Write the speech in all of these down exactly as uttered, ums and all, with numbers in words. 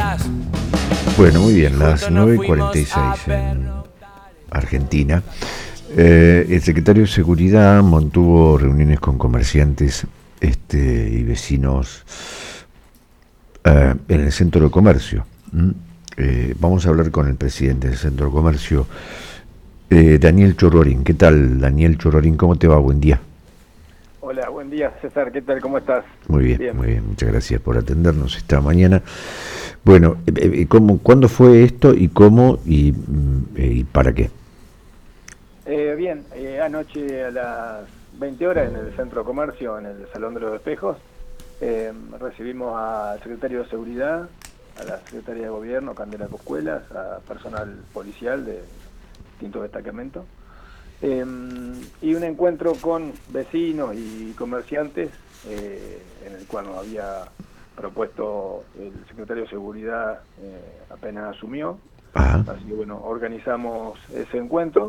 Bueno, muy bien, las nueve y cuarenta y seis en Argentina. Eh, el secretario de Seguridad mantuvo reuniones con comerciantes este, y vecinos eh, en el centro de comercio. ¿Mm? Eh, vamos a hablar con el presidente del centro de comercio, eh, Daniel Chorrorín. ¿Qué tal, Daniel Chorrorín? ¿Cómo te va? Buen día. Hola, buen día, César. ¿Qué tal? ¿Cómo estás? Muy bien, bien. muy bien. Muchas gracias por atendernos esta mañana. Bueno, eh, ¿cómo, ¿cuándo fue esto y cómo y, y para qué? Eh, bien, eh, anoche a las veinte horas en el Centro de Comercio, en el Salón de los Espejos, eh, recibimos al secretario de Seguridad, a la secretaria de Gobierno, Candela Coscuelas, a personal policial de distintos destacamentos, eh, y un encuentro con vecinos y comerciantes, eh, en el cual nos había propuesto el secretario de Seguridad eh, apenas asumió. Ajá. Así que bueno, organizamos ese encuentro,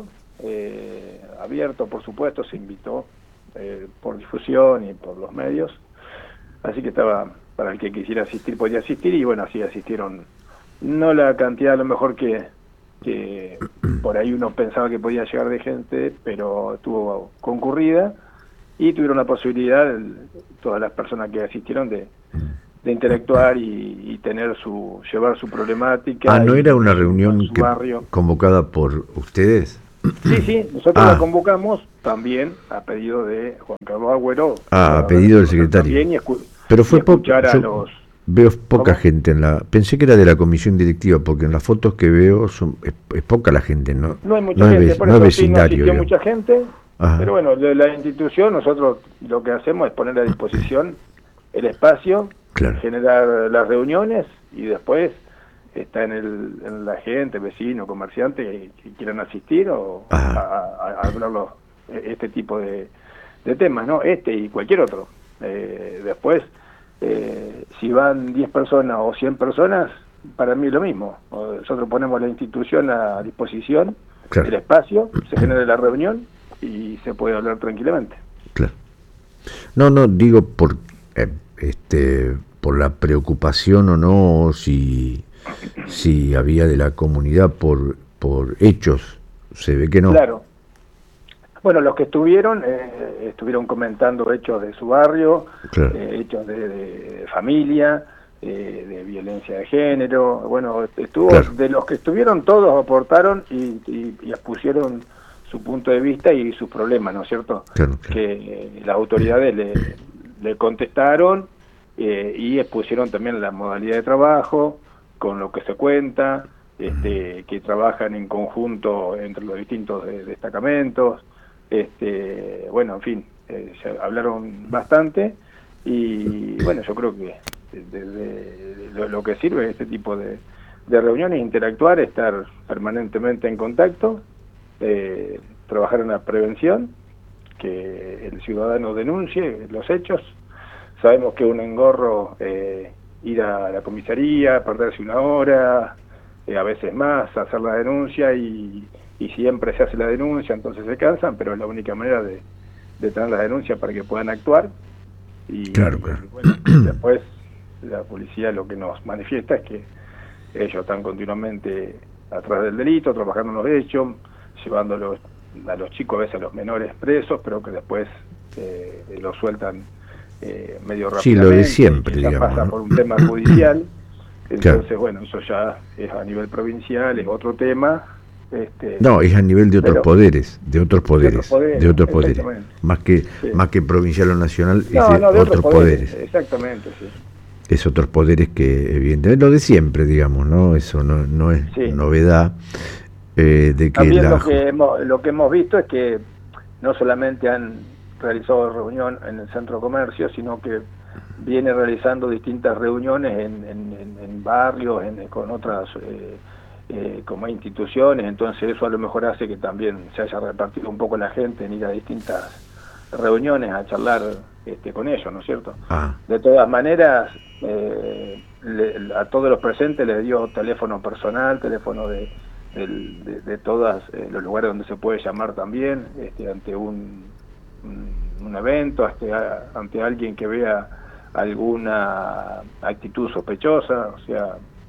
eh, abierto por supuesto, se invitó eh, por difusión y por los medios, así que estaba, para el que quisiera asistir podía asistir, y bueno, así asistieron, no la cantidad a lo mejor que, que por ahí uno pensaba que podía llegar de gente, pero estuvo concurrida y tuvieron la posibilidad, el, todas las personas que asistieron, de de interactuar y, y tener su llevar su problemática. Ah, ¿no y, era una su, reunión su que, barrio. convocada por ustedes? Sí, sí, nosotros ah. la convocamos también a pedido de Juan Carlos Agüero. Ah, a pedido del secretario. Y escu Pero fue y escuchar po a yo los... veo poca ¿Cómo? gente en la... Pensé que era de la comisión directiva, porque en las fotos que veo son, es, es poca la gente, ¿no? No hay mucha no gente, es, por no eso es sí no asistió digamos. mucha gente. Ajá. Pero bueno, de la institución nosotros lo que hacemos es poner a disposición el espacio, claro. generar las reuniones y después está en, el, en la gente, vecino, comerciante que, que quieran asistir o a, a, a hablar los, este tipo de, de temas, ¿no? Este y cualquier otro. Eh, después, eh, si van diez personas o cien personas, para mí es lo mismo. Nosotros ponemos la institución a disposición, claro. El espacio, se genera la reunión y se puede hablar tranquilamente. Claro. No, no, digo por eh, este por la preocupación o no, si si había de la comunidad por por hechos, se ve que no. Claro. Bueno, los que estuvieron, eh, estuvieron comentando hechos de su barrio, claro. eh, hechos de, de familia, eh, de violencia de género. Bueno, estuvo claro. De los que estuvieron, todos aportaron y, y, y expusieron su punto de vista y sus problemas, ¿no es cierto? Claro, claro. Que eh, las autoridades le, le contestaron eh, y expusieron también la modalidad de trabajo, con lo que se cuenta, este, que trabajan en conjunto entre los distintos de, destacamentos. Este, bueno, en fin, eh, se hablaron bastante y bueno, yo creo que de, de, de lo, lo que sirve este tipo de, de reuniones, interactuar, estar permanentemente en contacto, eh, trabajar en la prevención, que el ciudadano denuncie los hechos. Sabemos que es un engorro eh, ir a la comisaría, perderse una hora, eh, a veces más, hacer la denuncia y y siempre se hace la denuncia, entonces se cansan, pero es la única manera de, de tener la denuncia para que puedan actuar. Y, claro, claro. y bueno, después la policía lo que nos manifiesta es que ellos están continuamente atrás del delito, trabajando en los hechos, llevando a los, a los chicos, a veces a los menores presos, pero que después eh, los sueltan eh, medio rápidamente. Sí, lo de siempre, ya digamos, pasa ¿no? por un tema judicial, entonces claro. Bueno, eso ya es a nivel provincial, es otro tema. Este, no, es a nivel de otros pero, poderes, de otros poderes, de otros poderes, de otros poderes. más que sí. más que provincial o nacional, no, es de, no, de otros, otros poderes, poderes. Exactamente, sí. Es otros poderes que evidentemente lo de siempre, digamos, ¿no? Eso no, no es sí. novedad. Eh, de que También la... lo que hemos, lo que hemos visto es que no solamente han realizado reunión en el Centro de Comercio, sino que viene realizando distintas reuniones en, en, en, en barrios, en, con otras eh, eh, como instituciones, entonces eso a lo mejor hace que también se haya repartido un poco la gente en ir a distintas reuniones a charlar este, con ellos, ¿no es cierto? Ah. De todas maneras, eh, le, a todos los presentes les dio teléfono personal, teléfono de, de, de, de todos eh, los lugares donde se puede llamar también, este, ante un, un, un evento, ante, ante alguien que vea alguna actitud sospechosa, o sea,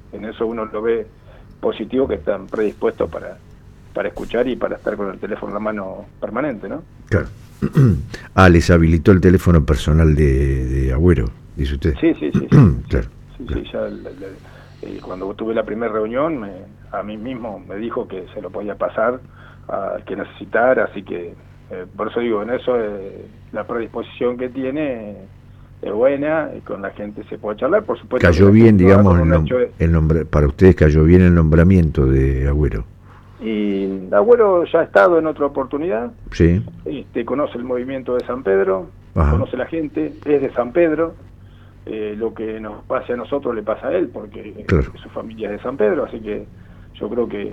en eso uno lo ve positivo, que están predispuestos para, para escuchar y para estar con el teléfono en la mano permanente, ¿no? Claro. Ah, les habilitó el teléfono personal de, de Agüero, dice usted. Sí, sí, sí. sí. Claro. Sí, claro. sí, ya el, el, el, cuando tuve la primera reunión, me, a mí mismo me dijo que se lo podía pasar al que necesitara, así que eh, por eso digo, en eso eh, la predisposición que tiene es buena, y con la gente se puede charlar, por supuesto. Cayó bien, digamos, el, nom de... el nombre, para ustedes cayó bien el nombramiento de Agüero. Y Agüero ya ha estado en otra oportunidad, sí. este, conoce el movimiento de San Pedro, Ajá. conoce la gente, es de San Pedro, eh, lo que nos pase a nosotros le pasa a él, porque claro. su familia es de San Pedro, así que yo creo que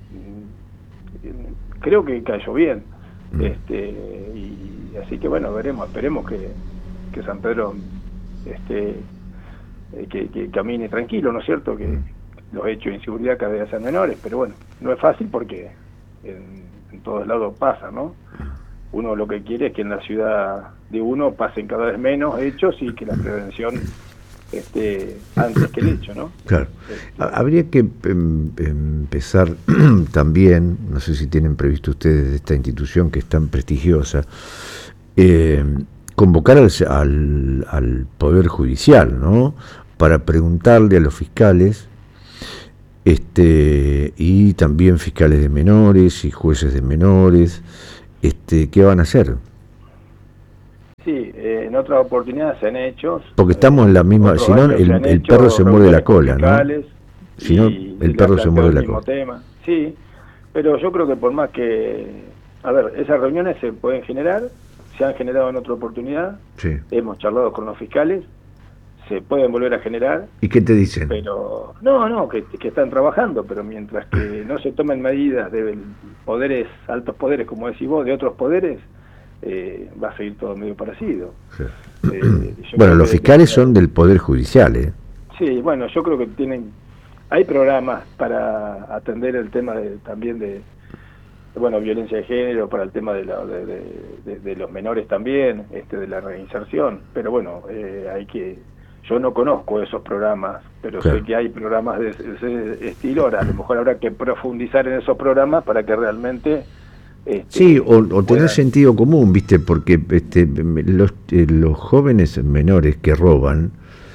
creo que cayó bien, mm. este, y así que bueno, veremos, esperemos que, que San Pedro este, que, que camine tranquilo, ¿no es cierto? Que los hechos de inseguridad cada vez sean menores, pero bueno, no es fácil porque en, en todos lados pasa, ¿no? Uno lo que quiere es que en la ciudad de uno pasen cada vez menos hechos y que la prevención esté antes que el hecho, ¿no? Claro. Este, habría que em, empezar también, no sé si tienen previsto ustedes de esta institución que es tan prestigiosa, eh, convocar al, al, al Poder Judicial, ¿no? Para preguntarle a los fiscales, este y también fiscales de menores y jueces de menores, este ¿qué van a hacer? Sí, eh, en otras oportunidades se han hecho. Porque estamos en la misma, si no, el, el perro se muerde la cola, ¿no? Si no, el perro se muerde la cola. Tema. Sí, pero yo creo que por más que, a ver, esas reuniones se pueden generar, se han generado en otra oportunidad, sí. Hemos charlado con los fiscales, se pueden volver a generar. ¿Y qué te dicen? Pero no, no, que, que están trabajando, pero mientras que no se tomen medidas de poderes, altos poderes, como decís vos, de otros poderes, eh, va a seguir todo medio parecido. Sí. Eh, bueno, los fiscales que, son del Poder Judicial, ¿eh? Sí, bueno, yo creo que tienen, hay programas para atender el tema de, también de, bueno, violencia de género, para el tema de, la, de, de, de, de los menores también, este, de la reinserción, pero bueno, eh, hay que, yo no conozco esos programas, pero claro. sé que hay programas de ese estilo. Ahora, a lo mejor habrá que profundizar en esos programas para que realmente este, sí, o, o tener puedan... sentido común, ¿viste? Porque este, los, eh, los jóvenes menores que roban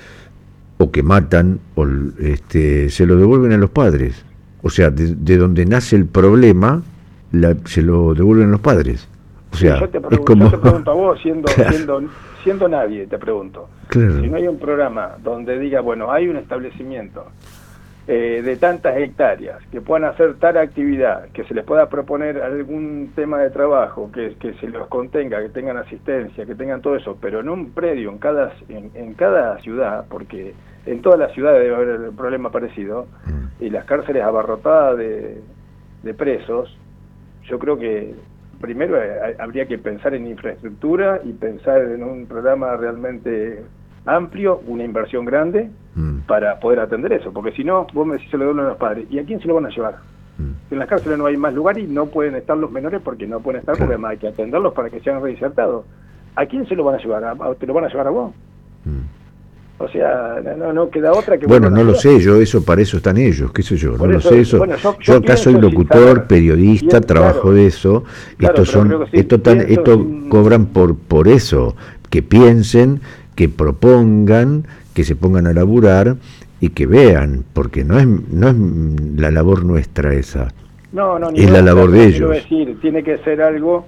o que matan, o, este, se lo devuelven a los padres. O sea, de, de donde nace el problema, la, se lo devuelven a los padres. O sea, sí, yo, te pregunto, es como... yo te pregunto a vos, siendo, claro. siendo, siendo nadie, te pregunto. Claro. Si no hay un programa donde diga, bueno, hay un establecimiento eh, de tantas hectáreas que puedan hacer tal actividad, que se les pueda proponer algún tema de trabajo, que, que se los contenga, que tengan asistencia, que tengan todo eso, pero en un predio, en cada, en, en cada ciudad, porque en todas las ciudades debe haber un problema parecido, mm. y las cárceles abarrotadas de, de presos, yo creo que primero eh, habría que pensar en infraestructura y pensar en un programa realmente amplio, una inversión grande, mm. para poder atender eso, porque si no, vos me decís se lo devuelven a los padres, ¿y a quién se lo van a llevar? Mm. En las cárceles no hay más lugar y no pueden estar los menores porque no pueden estar, porque además hay que atenderlos para que sean reinsertados. ¿A quién se lo van a llevar? ¿A, ¿Te lo van a llevar a vos? Mm. O sea, no, no queda otra que... Bueno, no lo sé, yo eso para eso están ellos, qué sé yo, no lo sé eso. Bueno, yo, yo, yo acá soy locutor, sin periodista, bien, trabajo claro, de eso. Claro, estos son, sí, esto tan, esto sin... cobran por por eso, que piensen, que propongan, que se pongan a laburar y que vean, porque no es no es la labor nuestra esa. No, no, ni es la labor de ellos. Decir, tiene que ser algo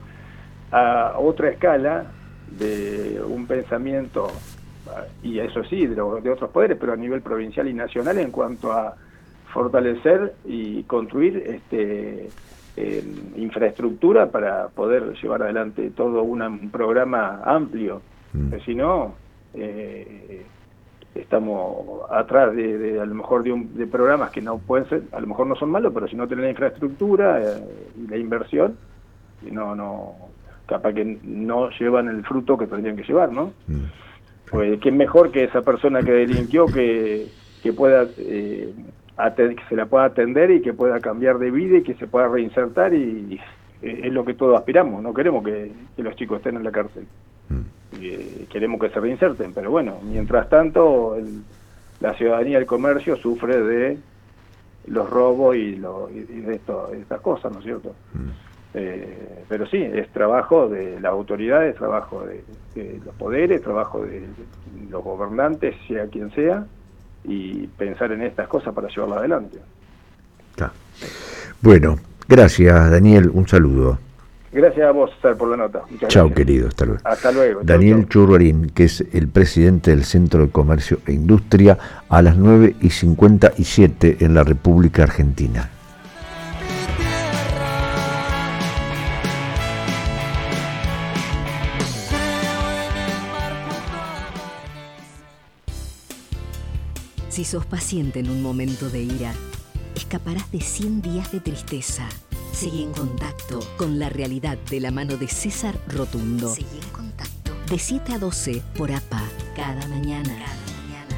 a otra escala de un pensamiento, y eso sí, de, de otros poderes, pero a nivel provincial y nacional, en cuanto a fortalecer y construir este eh, infraestructura para poder llevar adelante todo una, un programa amplio, mm. porque si no eh, estamos atrás de, de a lo mejor de, un, de programas que no pueden ser, a lo mejor no son malos, pero si no tienen la infraestructura eh, y la inversión, y no, no, capaz que no llevan el fruto que tendrían que llevar, ¿no? Mm. Pues qué mejor que esa persona que delinquió que, que pueda eh, atend, que se la pueda atender y que pueda cambiar de vida y que se pueda reinsertar, y, y eh, es lo que todos aspiramos. No queremos que, que los chicos estén en la cárcel, mm. eh, queremos que se reinserten, pero bueno, mientras tanto el, la ciudadanía del comercio sufre de los robos y, lo, y de, esto, de estas cosas, ¿no es cierto? Mm. Eh, pero sí, es trabajo de las autoridades, trabajo de, de los poderes, trabajo de, de los gobernantes, sea quien sea, y pensar en estas cosas para llevarlas adelante. Ah. Bueno, gracias Daniel, un saludo. Gracias a vos, César, por la nota. Chao, querido, hasta luego. Hasta luego. Daniel Churruarín, que es el presidente del Centro de Comercio e Industria, a las nueve y cincuenta y siete en la República Argentina. Si sos paciente en un momento de ira, escaparás de cien días de tristeza. Seguí en contacto con la realidad de la mano de César Rotundo. Seguí en contacto. De siete a doce por A P A, cada mañana. Cada mañana.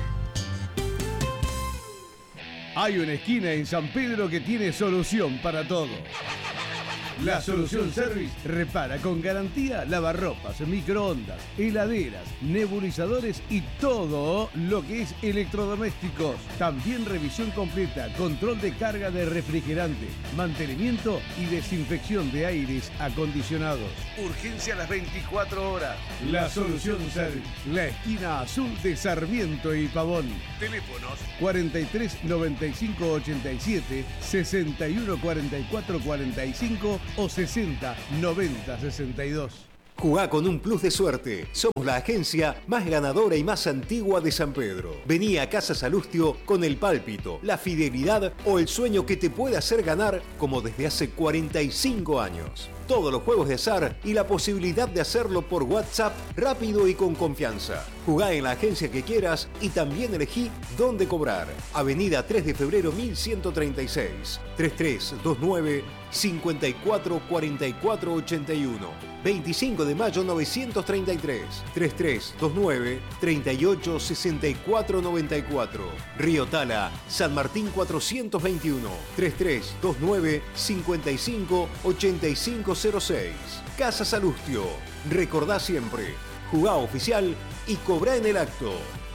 Hay una esquina en San Pedro que tiene solución para todo. La Solución Service repara con garantía lavarropas, microondas, heladeras, nebulizadores y todo lo que es electrodomésticos. También revisión completa, control de carga de refrigerante, mantenimiento y desinfección de aires acondicionados. Urgencia a las veinticuatro horas. La Solución Service, la esquina azul de Sarmiento y Pavón. Teléfonos cuarenta y tres noventa y cinco ochenta y siete, sesenta y uno cuarenta y cuatro cuarenta y cinco o sesenta noventa sesenta y dos. Jugá con un plus de suerte. Somos la agencia más ganadora y más antigua de San Pedro. Vení a Casa Salustio con el pálpito, la fidelidad o el sueño que te puede hacer ganar como desde hace cuarenta y cinco años. Todos los juegos de azar y la posibilidad de hacerlo por WhatsApp rápido y con confianza. Jugá en la agencia que quieras y también elegí dónde cobrar. Avenida tres de febrero mil ciento treinta y seis, treinta y tres veintinueve cincuenta y cuatro cuarenta y cuatro ochenta y uno. veinticinco de mayo novecientos treinta y tres, treinta y tres veintinueve treinta y ocho sesenta y cuatro noventa y cuatro. Río Tala, San Martín cuatrocientos veintiuno, treinta y tres veintinueve cincuenta y cinco ochenta y cinco cero seis. Casa Salustio. Recordá siempre, jugá oficial y cobrá en el acto.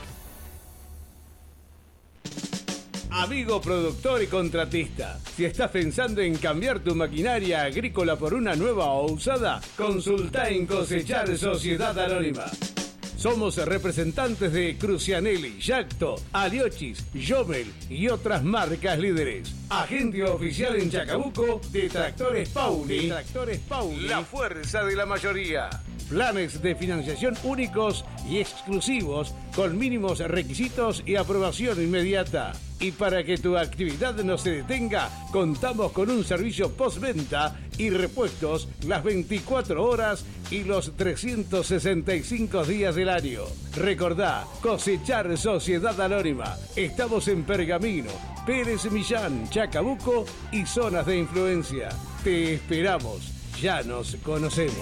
Amigo productor y contratista, si estás pensando en cambiar tu maquinaria agrícola por una nueva o usada, consulta en Cosechar Sociedad Anónima. Somos representantes de Crucianelli, Yacto, Aliochis, Jomel y otras marcas líderes. Agente oficial en Chacabuco de Tractores Pauli. De Tractores Pauli. La fuerza de la mayoría. Planes de financiación únicos y exclusivos con mínimos requisitos y aprobación inmediata. Y para que tu actividad no se detenga, contamos con un servicio postventa y repuestos las veinticuatro horas y los trescientos sesenta y cinco días del año. Recordá, Cosechar Sociedad Anónima. Estamos en Pergamino, Pérez Millán, Chacabuco y zonas de influencia. Te esperamos. Ya nos conocemos.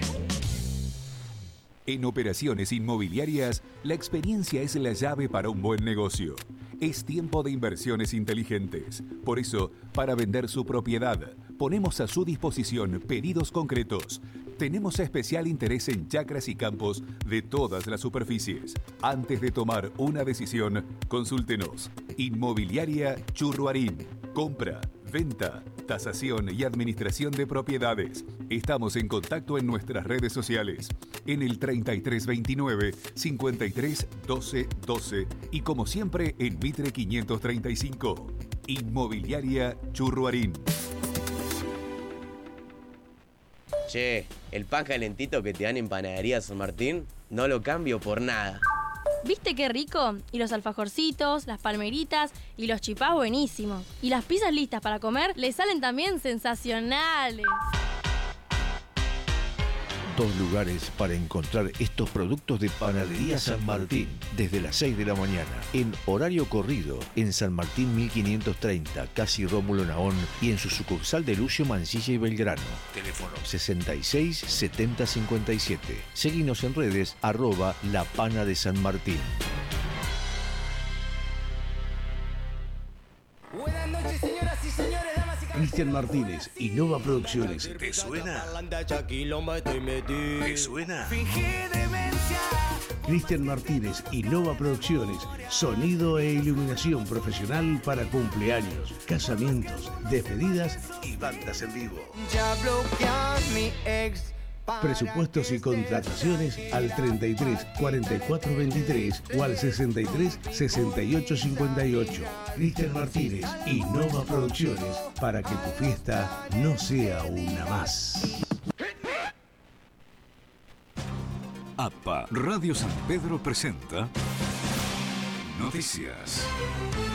En operaciones inmobiliarias, la experiencia es la llave para un buen negocio. Es tiempo de inversiones inteligentes. Por eso, para vender su propiedad, ponemos a su disposición pedidos concretos. Tenemos especial interés en chacras y campos de todas las superficies. Antes de tomar una decisión, consúltenos. Inmobiliaria Churruarín. Compra, venta, tasación y administración de propiedades. Estamos en contacto en nuestras redes sociales. En el treinta y tres veintinueve cincuenta y tres doce doce y como siempre en Mitre quinientos treinta y cinco. Inmobiliaria Churruarín. Che, el pan calentito que te dan en Panadería San Martín, no lo cambio por nada. ¿Viste qué rico? Y los alfajorcitos, las palmeritas y los chipás buenísimos. Y las pizzas listas para comer le salen también sensacionales. Dos lugares para encontrar estos productos de Panadería San Martín desde las seis de la mañana en horario corrido en San Martín mil quinientos treinta, casi Rómulo Naón, y en su sucursal de Lucio Mansilla y Belgrano. Teléfono sesenta y seis setenta cincuenta y siete. Seguinos en redes arroba La Pana de San Martín. Buenas noches, señoras y señores. Cristian Martínez, Innova Producciones. ¿Te suena? ¿Te suena? Cristian Martínez y Nova Producciones, sonido e iluminación profesional para cumpleaños, casamientos, despedidas y bandas en vivo. Ya bloquean mi ex. Presupuestos y contrataciones al treinta y tres cuarenta y cuatro veintitrés o al sesenta y tres sesenta y ocho cincuenta y ocho. Cristian Martínez y Nova Producciones, para que tu fiesta no sea una más. A P A Radio San Pedro presenta Noticias.